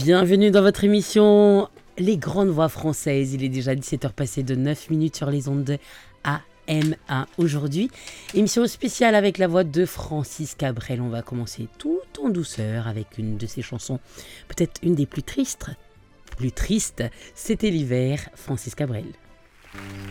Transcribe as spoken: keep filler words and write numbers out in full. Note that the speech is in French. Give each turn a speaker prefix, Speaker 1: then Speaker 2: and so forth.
Speaker 1: Bienvenue dans votre émission Les Grandes Voix Françaises. Il est déjà dix-sept heures passées de neuf minutes sur les ondes de A M un aujourd'hui. Émission spéciale avec la voix de Francis Cabrel. On va commencer tout en douceur avec une de ses chansons, peut-être une des plus tristes. Plus triste, c'était l'hiver, Francis Cabrel.